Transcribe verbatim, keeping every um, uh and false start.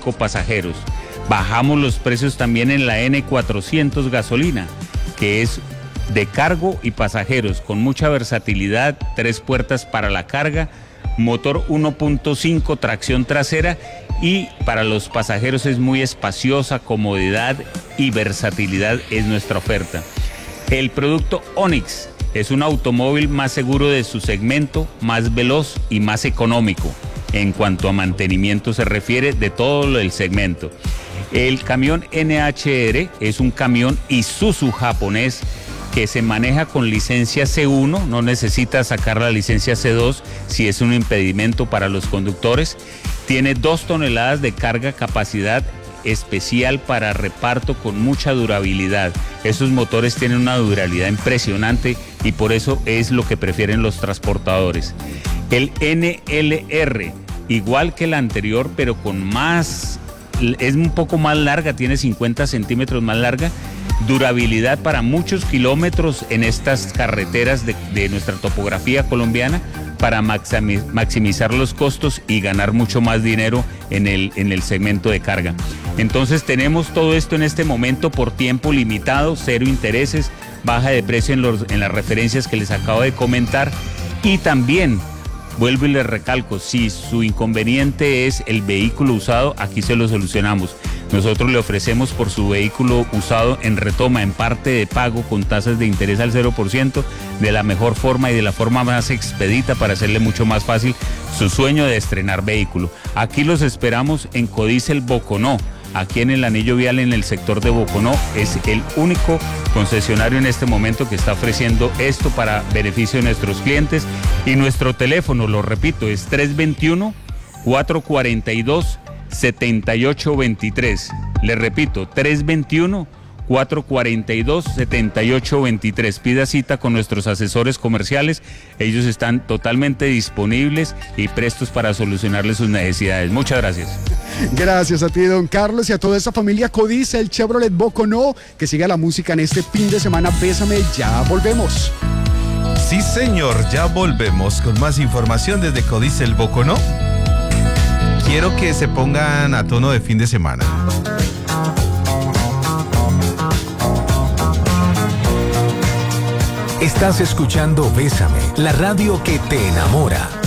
cinco pasajeros. Bajamos los precios también en la N cuatrocientos gasolina, que es de cargo y pasajeros, con mucha versatilidad, tres puertas para la carga, motor uno punto cinco, tracción trasera, y para los pasajeros es muy espaciosa, comodidad y versatilidad es nuestra oferta. El producto Onix es un automóvil más seguro de su segmento, más veloz y más económico en cuanto a mantenimiento se refiere de todo el segmento. El camión N H R es un camión Isuzu japonés que se maneja con licencia C uno, no necesita sacar la licencia C dos si es un impedimento para los conductores. Tiene dos toneladas de carga, capacidad especial para reparto con mucha durabilidad. Esos motores tienen una durabilidad impresionante y por eso es lo que prefieren los transportadores. El N L R, igual que el anterior, pero con más, es un poco más larga, tiene cincuenta centímetros más larga, durabilidad para muchos kilómetros en estas carreteras de, de nuestra topografía colombiana, para maximizar los costos y ganar mucho más dinero en el, en el segmento de carga. Entonces tenemos todo esto en este momento por tiempo limitado, cero intereses, baja de precio en, los, en las referencias que les acabo de comentar, y también vuelvo y les recalco, si su inconveniente es el vehículo usado, aquí se lo solucionamos. Nosotros le ofrecemos por su vehículo usado en retoma, en parte de pago, con tasas de interés al cero por ciento, de la mejor forma y de la forma más expedita para hacerle mucho más fácil su sueño de estrenar vehículo. Aquí los esperamos en Codicel Boconó, aquí en el anillo vial en el sector de Boconó. Es el único concesionario en este momento que está ofreciendo esto para beneficio de nuestros clientes. Y nuestro teléfono, lo repito, es tres dos uno, cuatro cuatro dos, siete ocho dos tres. Le repito, tres dos uno, cuatro cuatro dos, siete ocho dos tres. Pida cita con nuestros asesores comerciales. Ellos están totalmente disponibles y prestos para solucionarle sus necesidades. Muchas gracias. Gracias a ti, don Carlos, y a toda esta familia Codicel Chevrolet Boconó. Que siga la música en este fin de semana. Bésame, ya volvemos. Sí, señor, ya volvemos con más información desde Codicel Boconó. Quiero que se pongan a tono de fin de semana. Estás escuchando Bésame, la radio que te enamora.